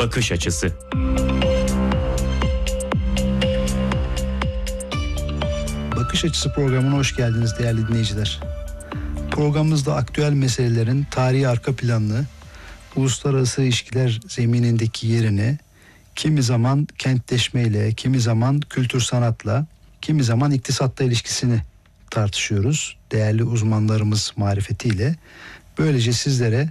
bakış açısı. Bakış Açısı programına hoş geldiniz değerli dinleyiciler. Programımızda aktüel meselelerin tarihi arka planını, uluslararası ilişkiler zeminindeki yerini, kimi zaman kentleşmeyle, kimi zaman kültür sanatla, kimi zaman iktisatla ilişkisini tartışıyoruz. Değerli uzmanlarımız marifetiyle. Böylece sizlere